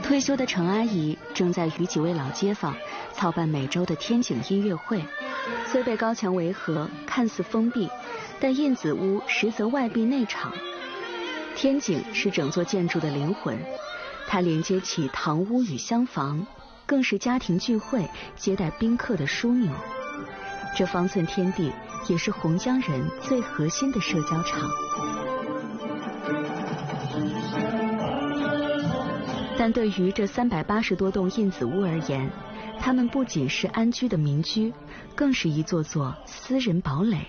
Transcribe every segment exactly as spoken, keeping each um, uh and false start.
退休的程阿姨正在与几位老街坊操办每周的天井音乐会。虽被高墙围合，看似封闭，但印子屋实则外闭内敞。天井是整座建筑的灵魂，它连接起堂屋与厢房，更是家庭聚会、接待宾客的枢纽。这方寸天地也是洪江人最核心的社交场。但对于这三百八十多栋印子屋而言，它们不仅是安居的民居，更是一座座私人堡垒。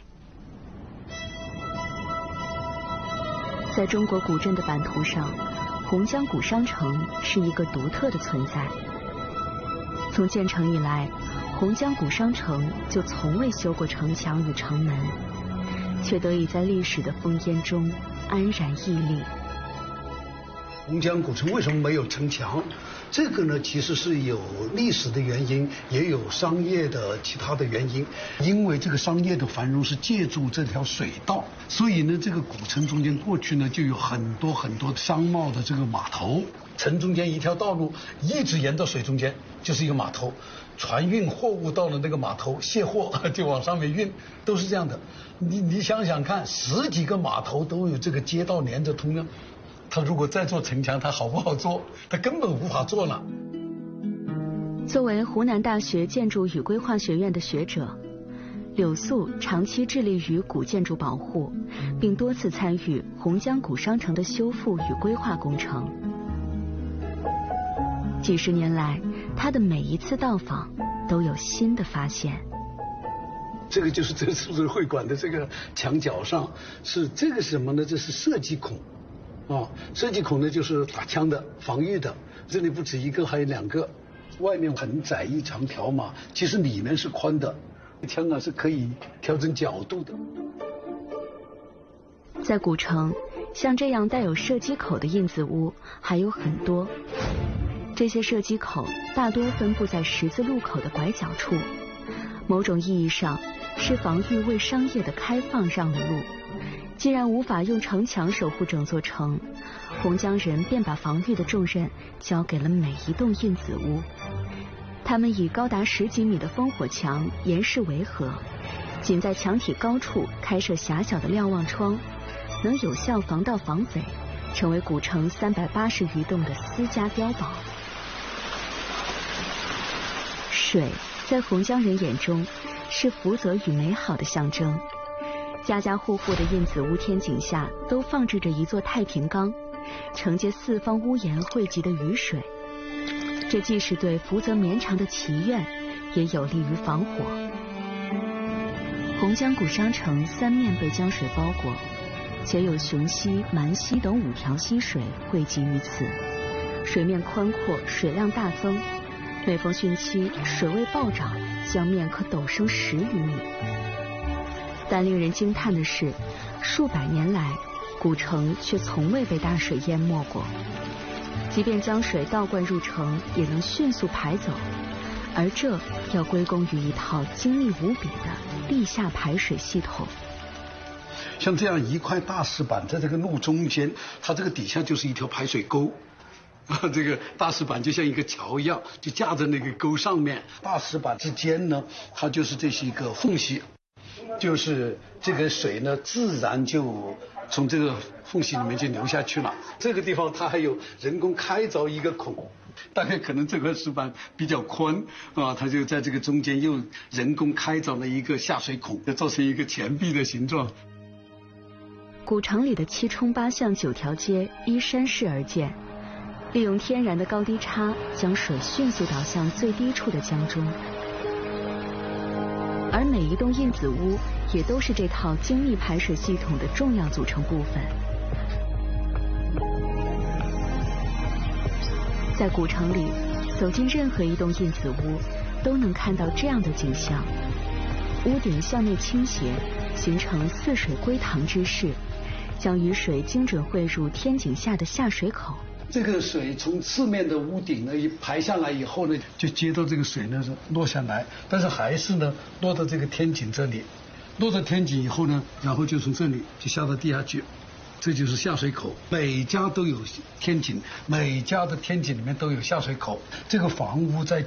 在中国古镇的版图上，洪江古商城是一个独特的存在。从建成以来，洪江古商城就从未修过城墙与城门，却得以在历史的烽烟中安然屹立。 洪江古城为什么没有城墙？这个呢，其实是有历史的原因，也有商业的其他的原因。因为这个商业的繁荣是借助这条水道，所以呢，这个古城中间过去呢就有很多很多商贸的这个码头。城中间一条道路一直沿到水中间就是一个码头，船运货物到了那个码头卸货就往上面运，都是这样的。你你想想看，十几个码头都有这个街道连着通呢。他如果再做城墙，他好不好做？他根本无法做了。 作为湖南大学建筑与规划学院的学者，柳素长期致力于古建筑保护，并多次参与洪江古商城的修复与规划工程。几十年来，他的每一次到访都有新的发现。 这个就是这次会馆的这个墙角上是这个是什么呢？这是射击孔。啊，射击孔呢就是打枪的、防御的，这里不止一个，还有两个，外面很窄一长条嘛，其实里面是宽的，枪啊是可以调整角度的。 在古城，像这样带有射击口的印子屋还有很多，这些射击口大多分布在十字路口的拐角处，某种意义上是防御为商业的开放让了路。既然无法用城墙守护整座城，洪江人便把防御的重任交给了每一栋印子屋。他们以高达十几米的烽火墙严实围合，仅在墙体高处开设狭小的瞭望窗，能有效防盗防匪，成为古城三百八十余栋的私家碉堡。水在洪江人眼中是福泽与美好的象征。家家户户的印子屋天井下都放置着一座太平缸，承接四方屋檐汇集的雨水。这既是对福泽绵长的祈愿，也有利于防火。洪江古商城三面被江水包裹，且有雄溪、蛮溪等五条溪水汇集于此，水面宽阔，水量大增。每逢汛期，水位暴涨，江面可陡升十余米。但令人惊叹的是，数百年来，古城却从未被大水淹没过。即便江水倒灌入城，也能迅速排走，而这要归功于一套精密无比的地下排水系统。 像这样一块大石板在这个路中间，它这个底下就是一条排水沟。这个大石板就像一个桥一样，就架在那个沟上面。大石板之间呢，它就是这是一个缝隙。就是这个水呢，自然就从这个缝隙里面就流下去了。这个地方它还有人工开凿一个孔，大概可能这块石板比较宽啊，它就在这个中间又人工开凿了一个下水孔，就造成一个钱币的形状。 古城里的七冲八巷九条街依山势而建，利用天然的高低差，将水迅速导向最低处的江中。而每一栋印子屋也都是这套精密排水系统的重要组成部分。在古城里，走进任何一栋印子屋，都能看到这样的景象：屋顶向内倾斜，形成似水归塘之势，将雨水精准汇入天井下的下水口。 这个水从四面的屋顶呢一排下来以后呢，就接到这个水呢落下来，但是还是呢落到这个天井这里，落到天井以后呢，然后就从这里就下到地下去， 这就是下水口，每家都有天井，每家的天井里面都有下水口。这个房屋在